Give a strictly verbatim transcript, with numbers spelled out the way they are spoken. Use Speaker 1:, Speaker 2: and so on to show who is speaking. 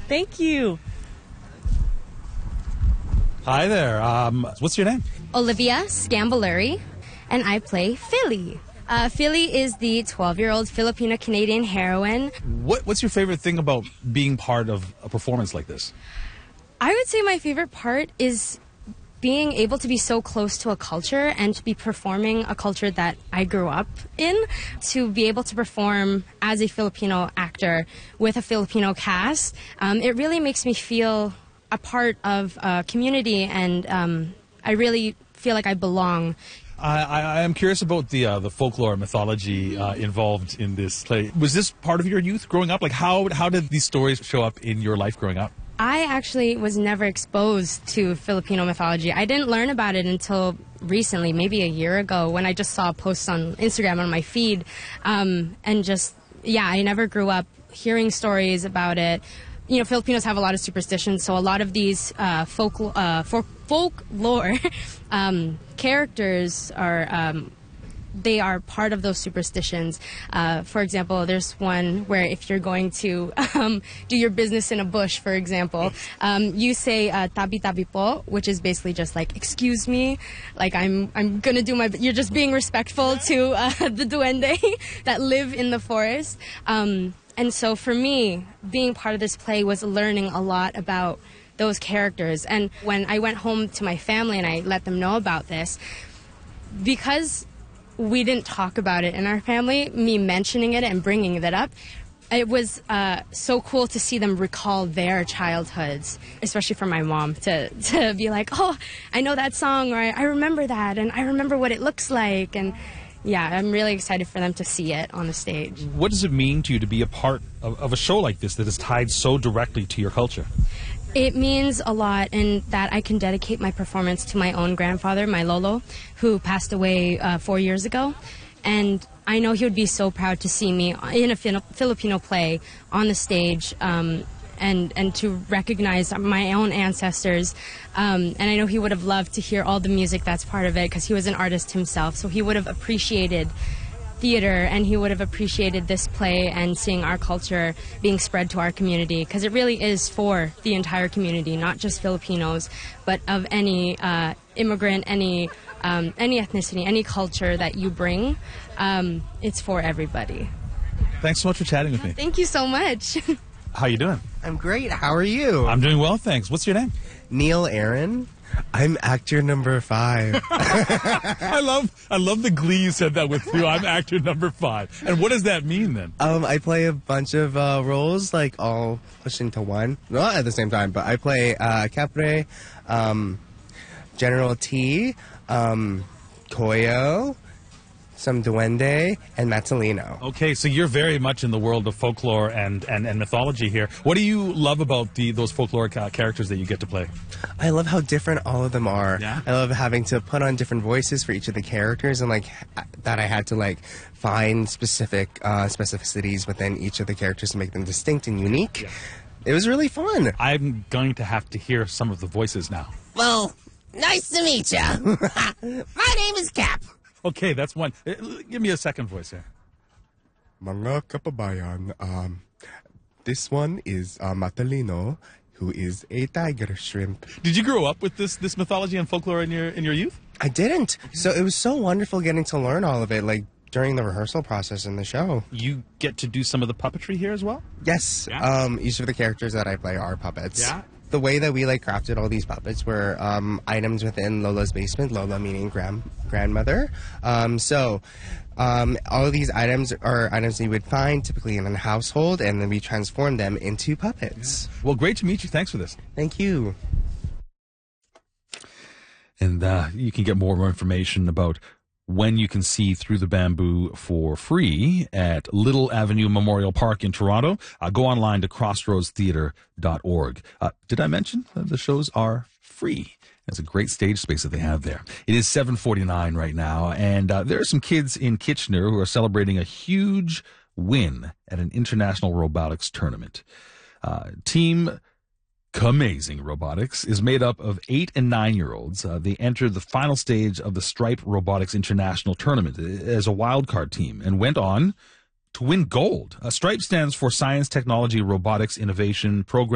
Speaker 1: Thank you.
Speaker 2: Hi there. Um, what's your name?
Speaker 3: Olivia Scamboluri, and I play Philly. Uh, Philly is the twelve-year-old Filipino-Canadian heroine.
Speaker 2: What, what's your favorite thing about being part of a performance like this?
Speaker 3: I would say my favorite part is being able to be so close to a culture and to be performing a culture that I grew up in, to be able to perform as a Filipino actor with a Filipino cast. Um, it really makes me feel a part of a community, and um, I really feel like I belong.
Speaker 2: I, I, I am curious about the uh, the folklore and mythology uh, involved in this play. Was this part of your youth growing up? Like, how how did these stories show up in your life growing up?
Speaker 3: I actually was never exposed to Filipino mythology. I didn't learn about it until recently, maybe a year ago, when I just saw posts on Instagram on my feed. Um, and just, yeah, I never grew up hearing stories about it. You know, Filipinos have a lot of superstitions, so a lot of these uh, folk, uh, folk, folklore um, characters are... Um, they are part of those superstitions. Uh, for example, there's one where if you're going to um, do your business in a bush, for example, um, you say uh, tabi tabi po, which is basically just like, excuse me, like I'm I'm gonna do my, you're just being respectful to uh, the duende that live in the forest. Um, and so for me, being part of this play was learning a lot about those characters. And when I went home to my family and I let them know about this, because we didn't talk about it in our family, me mentioning it and bringing it up, it was uh, so cool to see them recall their childhoods, especially for my mom, to, to be like, oh, I know that song, or I, I remember that, and I remember what it looks like. And yeah, I'm really excited for them to see it on the stage.
Speaker 2: What does it mean to you to be a part of, of a show like this that is tied so directly to your culture?
Speaker 3: It means a lot in that I can dedicate my performance to my own grandfather, my Lolo, who passed away uh, four years ago. And I know he would be so proud to see me in a Filipino play on the stage, um, and, and to recognize my own ancestors. Um, and I know he would have loved to hear all the music that's part of it, because he was an artist himself. So he would have appreciated theater, and he would have appreciated this play and seeing our culture being spread to our community, because it really is for the entire community, not just Filipinos, but of any uh, immigrant, any um, any ethnicity, any culture that you bring. Um, it's for everybody.
Speaker 2: Thanks so much for chatting with me.
Speaker 3: Thank you so much.
Speaker 2: How you doing?
Speaker 4: I'm great. How are you?
Speaker 2: I'm doing well, thanks. What's your name?
Speaker 4: Neil Aaron. I'm actor number five.
Speaker 2: I love I love the glee you said that with too. I'm actor number five. And what does that mean then?
Speaker 4: Um, I play a bunch of uh, roles, like all pushed into one. Not at the same time, but I play uh, Capre, um, General T, um, Koyo, some duende, and Matalino.
Speaker 2: Okay, so you're very much in the world of folklore and, and, and mythology here. What do you love about the those folkloric uh, characters that you get to play?
Speaker 4: I love how different all of them are.
Speaker 2: Yeah?
Speaker 4: I love having to put on different voices for each of the characters, and like that I had to like find specific uh, specificities within each of the characters to make them distinct and unique.
Speaker 2: Yeah.
Speaker 4: It was really fun.
Speaker 2: I'm going to have to hear some of the voices now.
Speaker 5: Well, nice to meet you. My name is Cap.
Speaker 2: Okay, that's one. Uh, Give me a second voice here.
Speaker 4: Mga kababayan, um, this one is uh, Matalino, who is a tiger shrimp.
Speaker 2: Did you grow up with this this mythology and folklore in your in your youth?
Speaker 4: I didn't. So it was so wonderful getting to learn all of it, like during the rehearsal process in the show.
Speaker 2: You get to do some of the puppetry here as well?
Speaker 4: Yes.
Speaker 2: Yeah.
Speaker 4: Um, each of the characters that I play are puppets.
Speaker 2: Yeah.
Speaker 4: The way that we like crafted all these puppets were um, items within Lola's basement. Lola meaning grand grandmother. Um, so um, all of these items are items that you would find typically in a household, and then we transform them into puppets.
Speaker 2: Well, great to meet you. Thanks for this.
Speaker 4: Thank you.
Speaker 2: And uh, you can get more information about when you can see Through the Bamboo for free at Little Avenue Memorial Park in Toronto. Uh, go online to crossroads theatre dot org. Uh, did I mention that the shows are free? It's a great stage space that they have there. It is seven forty-nine right now, and uh, there are some kids in Kitchener who are celebrating a huge win at an international robotics tournament. Uh, team Amazing Robotics is made up of eight and nine-year-olds. Uh, they entered the final stage of the Stripe Robotics International Tournament as a wildcard team and went on to win gold. Uh, Stripe stands for Science, Technology, Robotics, Innovation Program.